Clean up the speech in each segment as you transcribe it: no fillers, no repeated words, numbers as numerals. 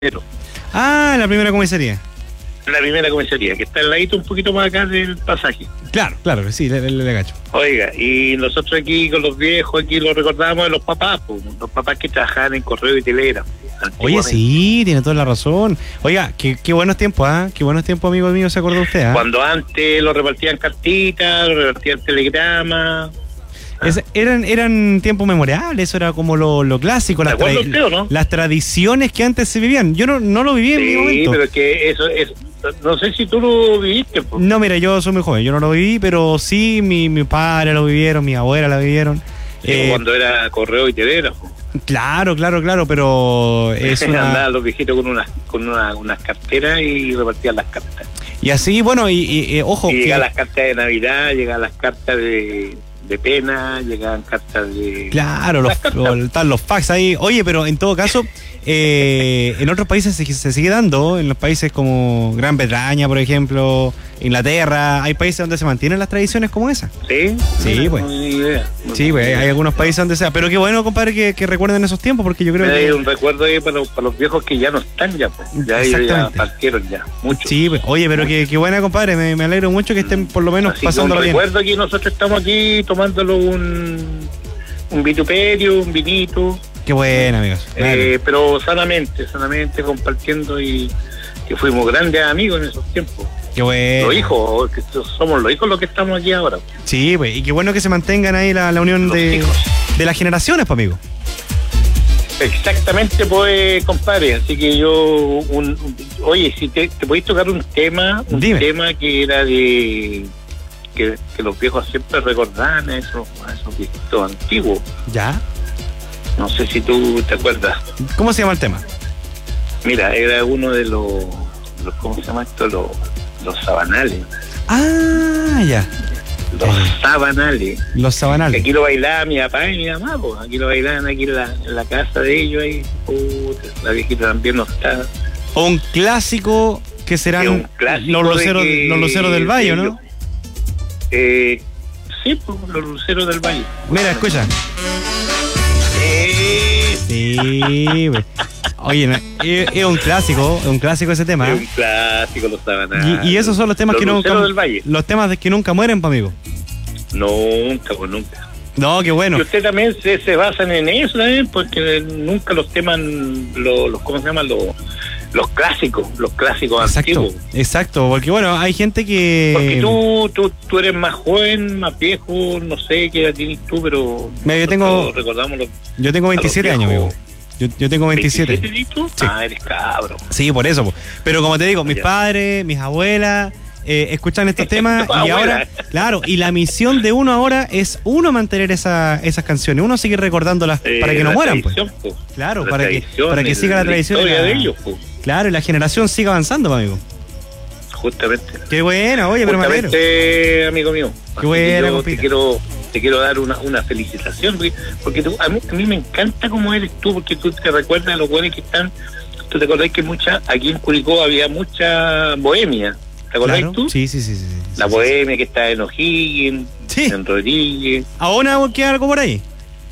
Ah, la primera comisaría. La primera comisaría, que está al ladito un poquito más acá del pasaje. Claro, sí, le gacho. Oiga, y nosotros aquí con los viejos, aquí lo recordamos de los papás, pues, los papás que trabajaban en correo y telegrafo. Oye, sí, tiene toda la razón. Oiga, qué buenos tiempos, qué buenos tiempos, amigo mío, ¿se acordó usted? Cuando antes lo repartían cartitas, lo repartían telegramas. Eran tiempos memorables, eso era como lo clásico, ¿no? Las tradiciones que antes se vivían. Yo no lo viví en mi momento. Sí, pero es que eso es... No sé si tú lo viviste. Pues. No, mira, yo soy muy joven, yo no lo viví, pero sí, mi padre lo vivieron, mi abuela lo vivieron. Sí, cuando era correo y telégrafo. Claro, pero es Andaban los viejitos con unas carteras y repartían las cartas. Y así, bueno, ojo. Y llegaban las cartas de Navidad, llegaban las cartas de pena, llegaban cartas de... Claro, están los fax ahí. Oye, pero en todo caso, en otros países se sigue dando, en los países como Gran Bretaña, por ejemplo, Inglaterra, hay países donde se mantienen las tradiciones como esas. ¿Sí? Sí, pues. Sí, pues, hay algunos países donde sea. Pero qué bueno, compadre, que recuerden esos tiempos, porque yo creo que... Hay un recuerdo ahí para los viejos que ya no están ya, pues. Ya ellos ya partieron ya, mucho. Sí, pues. Oye, pero qué buena, compadre, me alegro mucho que estén por lo menos pasando bien. Recuerdo aquí, nosotros estamos aquí tomándolo un vituperio, un vinito. Qué buena, amigos. Pero sanamente, compartiendo, y que fuimos grandes amigos en esos tiempos. Qué bueno. Los hijos, que somos los hijos los que estamos aquí ahora. Sí, pues, y qué bueno que se mantengan ahí la unión de las generaciones, pues, amigo. Exactamente, pues, compadre. Así que yo, oye, si te podéis tocar un tema tema que era de... Que los viejos siempre recordaban a esos viejitos antiguos. ¿Ya? No sé si tú te acuerdas. ¿Cómo se llama el tema? Mira, era uno de los ¿cómo se llama esto? Los sabanales. Ah, ya. Los sabanales. Que aquí lo bailaban mi papá y mi mamá, pues. Aquí lo bailaban aquí en la casa de ellos ahí. La viejita también no está. Un clásico que serán los luceros del Valle, ¿no? Sí, pues, los luceros del Valle. Mira, escucha. Sí, güey. Oye, es un clásico ese tema. Es un clásico, los sabanales. Y esos son los temas que nunca... del Valle. Los temas que nunca mueren, pa' amigo. Nunca, pues nunca. No, qué bueno. Y usted también se basan en eso también, porque nunca los temas, ¿cómo se llaman? Los clásicos antiguos. Exacto, porque bueno, hay gente que... Porque tú eres más joven, más viejo, no sé qué edad tienes tú, pero... Yo tengo 27 años, amigo. Yo tengo 27. ¿27 tú? Sí. Eres cabro. Sí, por eso. Pero como te digo, mis padres, mis abuelas... escuchan estos temas y ahora, claro, y la misión de uno ahora es mantener esas canciones, uno seguir recordándolas para que no mueran, pues. Claro, para que siga la tradición de ellos, pues. Claro, y la generación siga avanzando, amigo. Justamente. Qué buena, oye, pero me alegro. Amigo mío. Qué buena, te quiero dar una felicitación, porque a mí me encanta cómo eres tú, porque tú te recuerdas de los buenos que están. Tú te acordás que aquí en Curicó había mucha bohemia. ¿Te acordás tú? Sí. La bohemia que está en O'Higgins, en Rodríguez. ¿Aún queda algo por ahí?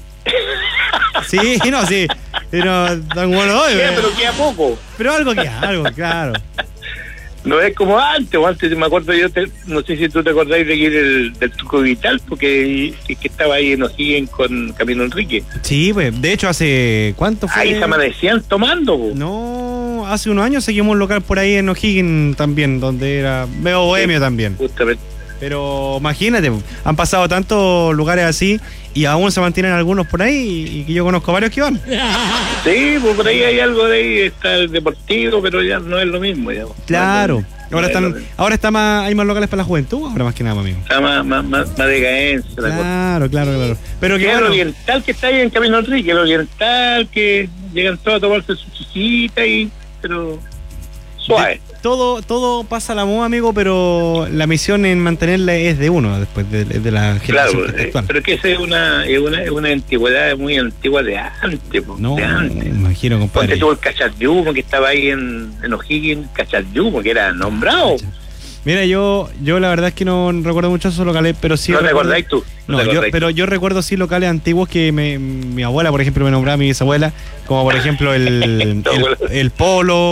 Sí. Pero tan bueno hoy. Pero queda poco. Pero algo queda, claro. No es como antes me acuerdo no sé si tú te acordás de aquí del Truco Vital, porque que estaba ahí en O'Higgins con Camilo Enrique. Sí, pues, de hecho, ¿hace cuánto fue? Ahí se amanecían tomando, pues. No, hace unos años seguimos un local por ahí en O'Higgins también, donde era medio bohemio también. Justamente. Pero imagínate, han pasado tantos lugares así y aún se mantienen algunos por ahí y que yo conozco varios que van. Sí, pues por ahí hay algo de ahí, está el deportivo, pero ya no es lo mismo. Ya. Claro, ahora está más, hay más locales para la juventud, ahora más que nada, amigo. Está más decadencia la cosa. Claro. Pero que el oriental que está ahí en Camino Enrique, el oriental que llegan todos a tomarse su chichita pero suave. Todo pasa a la moda, amigo, pero la misión en mantenerla es de uno después de la generación actual. Pero que esa es una antigüedad muy antigua de antes. No, de antes. Imagino, compadre. Porque tuvo el Cachayumo que estaba ahí en O'Higgins, Cachayumo que era nombrado. Mira, yo la verdad es que no recuerdo mucho esos locales, pero sí. ¿No te acordáis tú? Pero yo recuerdo sí locales antiguos que mi abuela, por ejemplo, me nombraba, mi bisabuela, como por ejemplo el Polo.